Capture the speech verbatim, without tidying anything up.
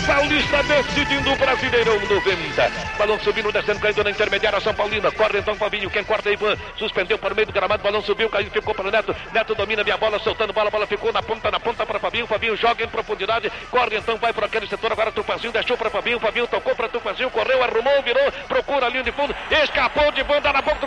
Paulista decidindo o Brasileirão noventa. Balão subindo, descendo, caindo na intermediária São Paulina. Corre então Fabinho, quem corta Ivan. Suspendeu para o meio do gramado, balão subiu, caiu, ficou para o Neto. Neto domina minha bola, soltando bola, bola ficou na ponta, na ponta para Fabinho. Fabinho joga em profundidade, corre então, vai para aquele setor. Agora Tupanzinho deixou para Fabinho. Fabinho tocou para Tupanzinho, correu, arrumou, virou, procura a linha de fundo, escapou de banda na boca